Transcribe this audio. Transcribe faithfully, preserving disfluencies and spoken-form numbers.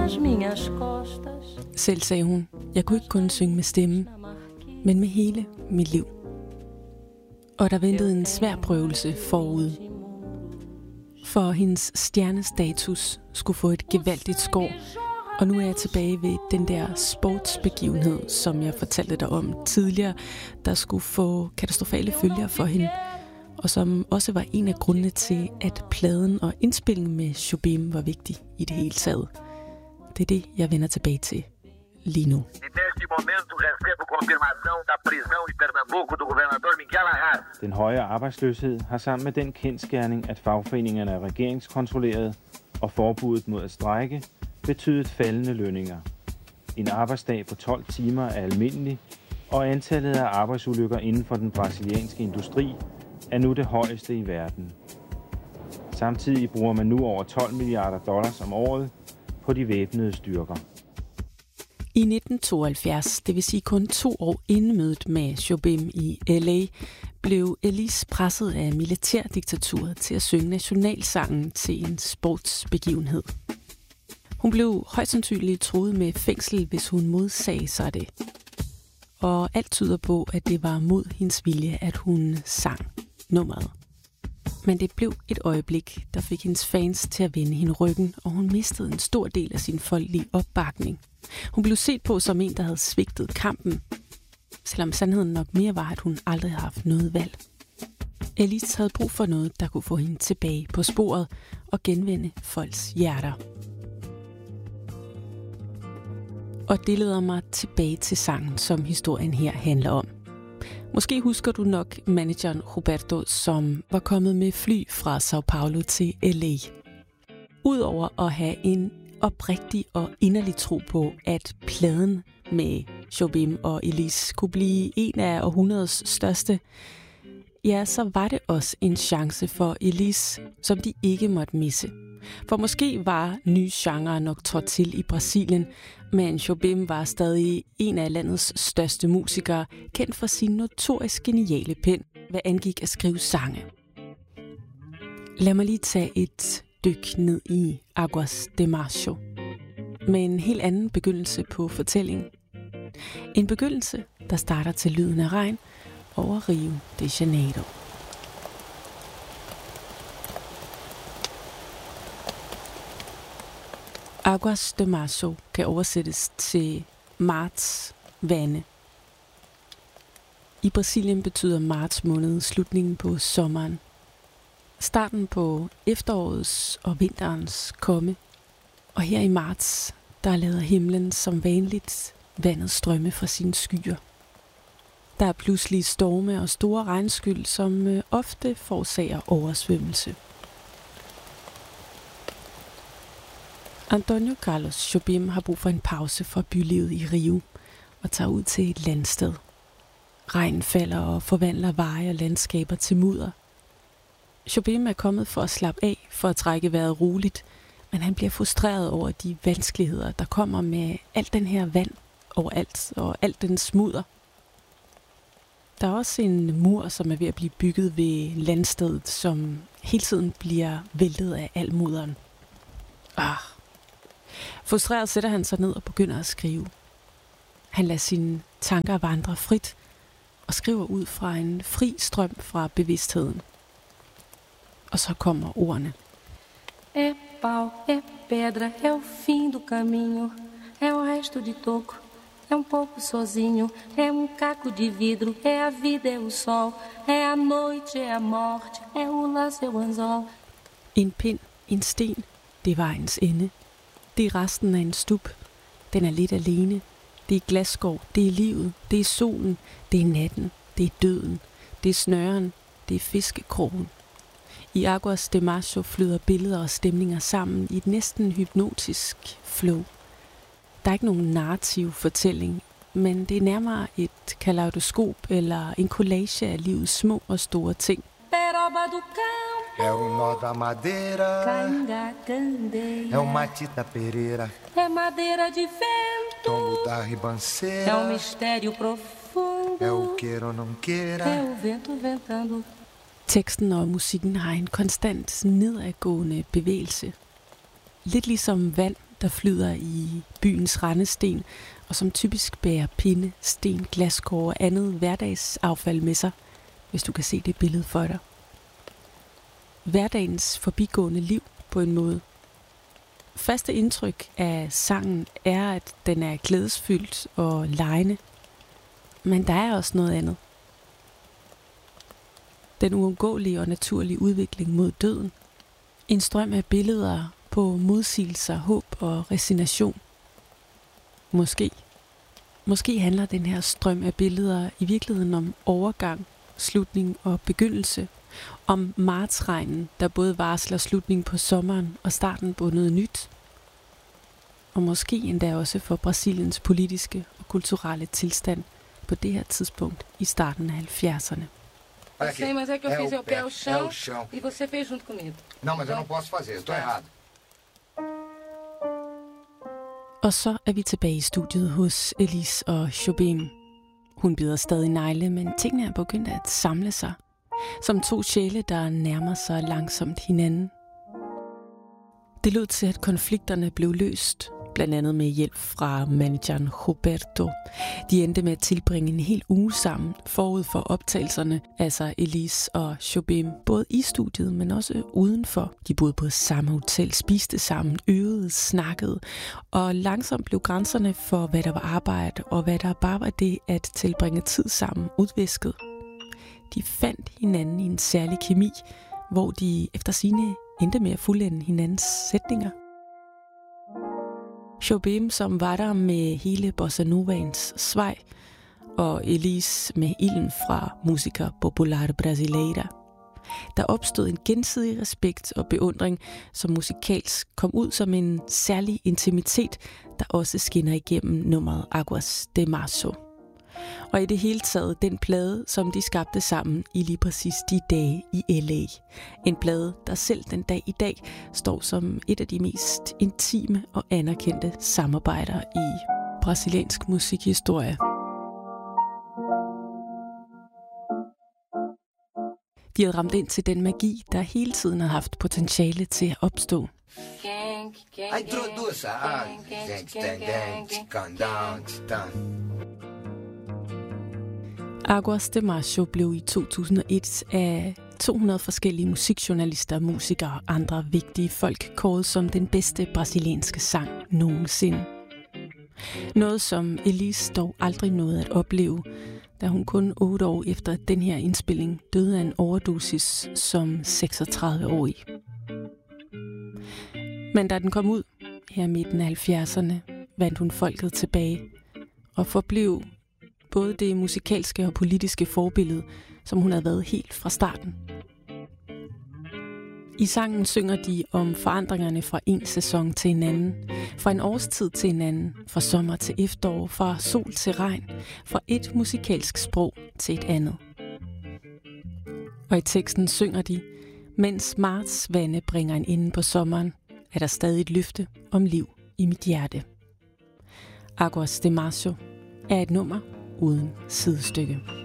nas minhas costas. Selv sagde hun, jeg kunne ikke kun synge med stemmen, men med hele mit liv. Og der ventede en svær prøvelse forud. For hendes stjernestatus skulle få et gevaldigt skår. Og nu er jeg tilbage ved den der sportsbegivenhed, som jeg fortalte dig om tidligere, der skulle få katastrofale følger for hende. Og som også var en af grundene til, at pladen og indspillingen med Jobim var vigtig i det hele taget. Det er det, jeg vender tilbage til lige nu. Den høje arbejdsløshed har sammen med den kendsgerning, at fagforeningerne er regeringskontrolleret og forbuddet mod at strejke, betydet faldende lønninger. En arbejdsdag på tolv timer er almindelig, og antallet af arbejdsulykker inden for den brasilianske industri er nu det højeste i verden. Samtidig bruger man nu over tolv milliarder dollars om året på de væbnede styrker. I nitten tooghalvfjerds, det vil sige kun to år inden mødet med Jobim i L A, blev Elis presset af militærdiktaturet til at synge nationalsangen til en sportsbegivenhed. Hun blev højst sandsynligt truet med fængsel, hvis hun modsagde sig det. Og alt tyder på, at det var mod hendes vilje, at hun sang nummeret. Men det blev et øjeblik, der fik hendes fans til at vende hende ryggen, og hun mistede en stor del af sin folkelige opbakning. Hun blev set på som en, der havde svigtet kampen, selvom sandheden nok mere var, at hun aldrig havde haft noget valg. Elis havde brug for noget, der kunne få hende tilbage på sporet og genvinde folks hjerter. Og det leder mig tilbage til sangen, som historien her handler om. Måske husker du nok manageren Roberto, som var kommet med fly fra São Paulo til L A. Udover at have en oprigtig og inderlig tro på, at pladen med Jobim og Elis kunne blive en af århundredets største, ja, så var det også en chance for Elis, som de ikke måtte misse. For måske var nye genrer nok trådt til i Brasilien, men Jobim var stadig en af landets største musikere, kendt for sin notorisk geniale pen, hvad angik at skrive sange. Lad mig lige tage et dyk ned i Águas de Março, med en helt anden begyndelse på fortællingen. En begyndelse, der starter til lyden af regn over Rio de Janeiro. Águas de Março kan oversættes til marts vande. I Brasilien betyder marts måned slutningen på sommeren. Starten på efterårets og vinterens komme. Og her i marts, der lader himlen som vanligt vandet strømme fra sine skyer. Der er pludselig storme og store regnskyld, som ofte forårsager oversvømmelse. Antônio Carlos Jobim har brug for en pause fra bylivet i Rio og tager ud til et landsted. Regn falder og forvandler veje og landskaber til mudder. Jobim er kommet for at slappe af, for at trække vejret roligt, men han bliver frustreret over de vanskeligheder, der kommer med alt den her vand overalt og alt den smudder. Der er også en mur, som er ved at blive bygget ved landstedet, som hele tiden bliver væltet af al mudderen. Ah. Frustreret sætter han sig ned og begynder at skrive. Han lader sine tanker vandre frit og skriver ud fra en fri strøm fra bevidstheden. Og så kommer ordene. É pau, é pedra, é o fim do caminho, é o resto de toco, é um pouco sozinho, é um caco de vidro, é a vida, é o sol, é a noite, é a morte, é o laço, é o anzol. En pind, en sten, det er vejens ende. Det er resten af en stup. Den er lidt alene. Det er glasskov, det er livet, det er solen, det er natten, det er døden, det er snøren, det er fiskekrogen. I Águas de Março flyder billeder og stemninger sammen i et næsten hypnotisk flow. Der er ikke nogen narrativ fortælling, men det er nærmere et kaleidoskop eller en collage af livets små og store ting. Peroba do campo, É o nó da madeira, canga, candeia, é o Matita Pereira, é madeira de vento, tombo da é um ribanceira, mistério profundo, é o queira ou não é queira. o vento ventando. Teksten og musikken har en konstant nedadgående bevægelse. Lidt ligesom vand, der flyder i byens rendesten, og som typisk bærer pinde, sten, glaskår og andet hverdagsaffald med sig, hvis du kan se det billede for dig. Hverdagens forbigående liv på en måde. Første indtryk af sangen er, at den er glædesfyldt og legende, men der er også noget andet. Den uundgåelige og naturlige udvikling mod døden. En strøm af billeder på modsigelser, håb og resignation. Måske. Måske handler den her strøm af billeder i virkeligheden om overgang, slutning og begyndelse. Om martsregnen, der både varsler slutningen på sommeren og starten på noget nyt. Og måske endda også for Brasiliens politiske og kulturelle tilstand på det her tidspunkt i starten af halvfjerdserne. Eu sei, mas é que eu fiz o pé ao chão e você fez junto comigo. Não, mas eu não posso fazer, eu tô errado. Og så er vi tilbage i studiet hos Elise og Jobim. Hun bider stadig negle, men tingene er begyndt at samle sig. Som to sjæle, der nærmer sig langsomt hinanden. Det lød til, at konflikterne blev løst, blandt andet med hjælp fra manageren Roberto. De endte med at tilbringe en hel uge sammen forud for optagelserne, altså Elise og Jobim, både i studiet, men også udenfor. De boede på samme hotel, spiste sammen, øvede, snakkede, og langsomt blev grænserne for, hvad der var arbejde, og hvad der bare var det at tilbringe tid sammen, udvisket. De fandt hinanden i en særlig kemi, hvor de efter sigende endte med at fuldende hinandens sætninger. Jobim, som var der med hele bossa novaens svej, og Elise med ilden fra Música Popular Brasileira. Der opstod en gensidig respekt og beundring, som musikalsk kom ud som en særlig intimitet, der også skinner igennem nummeret Aguas de Março. Og i det hele taget den plade, som de skabte sammen i lige præcis de dage i L A. En plade, der selv den dag i dag står som et af de mest intime og anerkendte samarbejder i brasiliansk musikhistorie. De havde ramt ind til den magi, der hele tiden har haft potentiale til at opstå. Aguas de Março blev i to tusind og et af to hundrede forskellige musikjournalister, musikere og andre vigtige folk kåret som den bedste brasilianske sang nogensinde. Noget som Elise dog aldrig nåede at opleve, da hun kun otte år efter den her indspilling døde af en overdosis som seksogtredive-årig. Men da den kom ud her midten af halvfjerdserne, vandt hun folket tilbage og forblev både det musikalske og politiske forbillede, som hun havde været helt fra starten. I sangen synger de om forandringerne fra en sæson til en anden, fra en årstid til en anden, fra sommer til efterår, fra sol til regn, fra et musikalsk sprog til et andet. Og i teksten synger de, mens marts vande bringer en ende på sommeren, er der stadig et løfte om liv i mit hjerte. Aguas de Março er et nummer uden sidestykke.